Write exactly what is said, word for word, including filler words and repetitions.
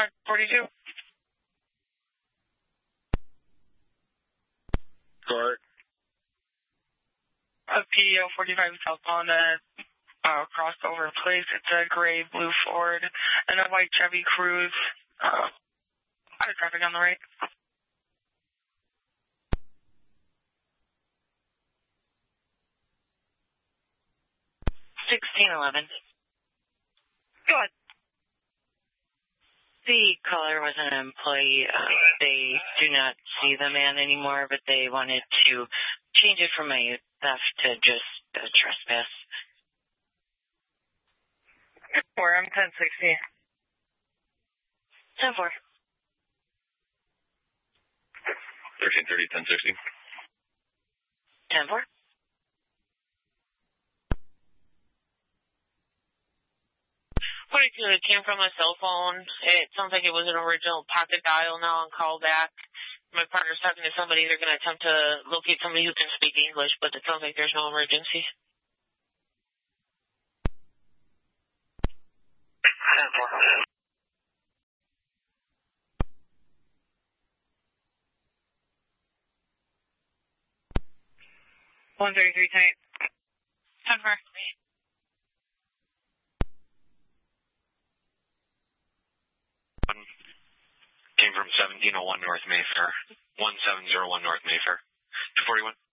five forty-two. Court. A P D O forty-five southbound at uh, crossover place. It's a gray blue Ford and a white Chevy Cruze. Uh, out of traffic on the right. sixteen eleven. Go ahead. The caller was an employee. Uh, they do not see the man anymore, but they wanted to change it from a theft to just a trespass. Four, I'm ten sixty. ten four. thirteen thirty, ten sixty. ten four. forty-two, it came from a cell phone. It sounds like it was an original pocket dial now on call back. My partner's talking to somebody. They're going to attempt to locate somebody who can speak English, but it sounds like there's no emergency. ten four. one thirty-three, ten eight. ten four. Came from seventeen oh one North Mayfair. one seven zero one North Mayfair. two forty-one.